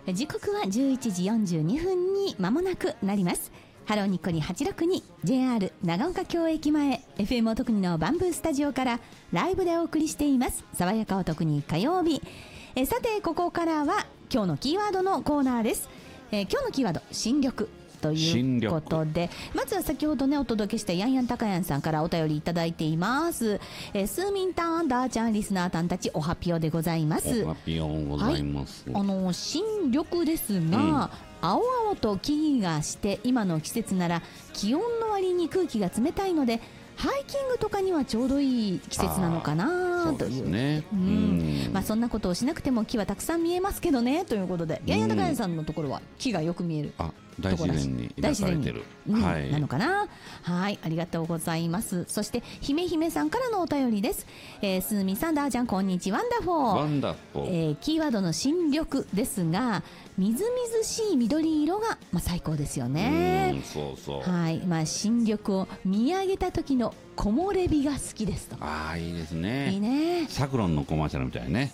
時刻は11時42分に間もなくなります。ハローニッコリ862 JR 長岡京駅前 FM おとくにのバンブースタジオからライブでお送りしています爽やかおとくに火曜日。さてここからは今日のキーワードのコーナーです。今日のキーワード新緑ということで、まずは先ほどねお届けしたヤンヤンタカヤンさんからお便りいただいています。スーミンタンダーちゃんリスナーさんたちおはぴよでございます。 おはぴよございます、 はい、新緑ですが、青々と木々がして今の季節なら気温の割に空気が冷たいのでハイキングとかにはちょうどいい季節なのかなという。そうですね。まあそんなことをしなくても木はたくさん見えますけどねということで、ヤンヤンタカヤンさんのところは木がよく見える。 大自然に抱かれてる、 はい、なのかな。はい、ありがとうございます。そして姫姫さんからのお便りです。スーミンさんダーちゃんこんにちは、ワンダフォー。 ワンダフォー。 キーワードの新緑ですがみずみずしい緑色が、最高ですよね。 そうそう。 はい、新緑を見上げた時の木漏れ日が好きですと。 いいですね。 いいね。 サクロンのコマーシャルみたいね。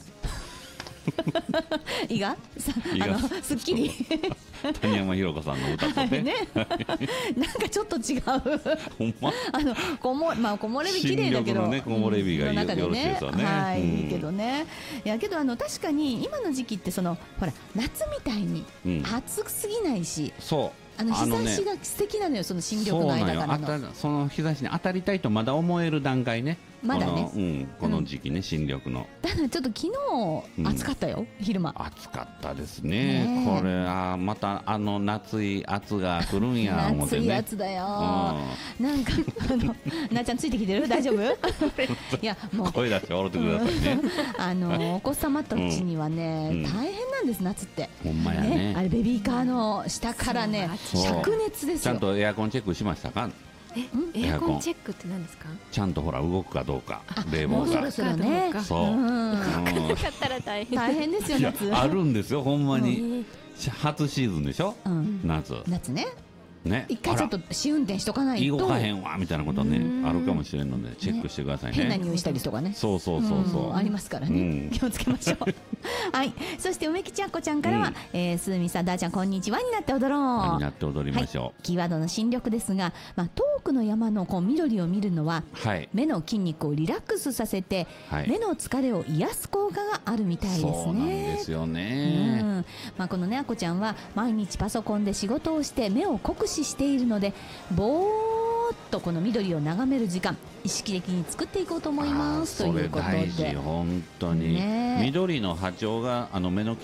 いいがすっきり谷山ひろ子さんの歌とねなんかちょっと違うほんま木漏れ日綺麗だけど新緑のね木漏れ日がよろしいですよね。 はい、いいけどね。いやけど確かに今の時期ってほら夏みたいに暑すぎないし、日差しが素敵なのよ、その新緑の間からのその日差しに当たりたいとまだ思える段階ね。 まだね、 この時期ね、新緑の。 ただちょっと昨日暑かったよ、昼間。 暑かったですね。これまた夏い暑が来るんや思ってね。 夏い暑だよ。なんかなっちゃんついてきてる？大丈夫？いやもう声出して笑ってくださいね。 お子様たちにはね大変なんです、夏って。 ほんまやね。 あれベビーカーの下からね灼熱ですよ。 ちゃんとエアコンチェックしましたか？ エアコンチェックって何ですか？ ちゃんとほら動くかどうか、冷房が。 もうそろそろね。 そう。 動かなかったら大変。 大変ですよ夏。 あるんですよほんまに。初シーズンでしょ？夏ね。 一回ちょっと試運転しとかないと動かへんわみたいなことねあるかもしれんのでチェックしてくださいね。 変な匂いしたりとかね。 そうありますからね、気をつけましょう。はい、そして梅吉あっこちゃんからは、スーミンさんダーちゃんこんにちはになって踊ろう。 になって踊りましょう。 キーワードの新緑ですが、遠くの山の緑を見るのは、目の筋肉をリラックスさせて、目の疲れを癒す効果があるみたいですね。 そうなんですよね。 このねあっこちゃんは毎日パソコンで仕事をして目を酷使しているのでぼーっとこの緑を眺める時間意識的に作っていこうと思いますということで。 それ大事本当に、緑の波長が目の筋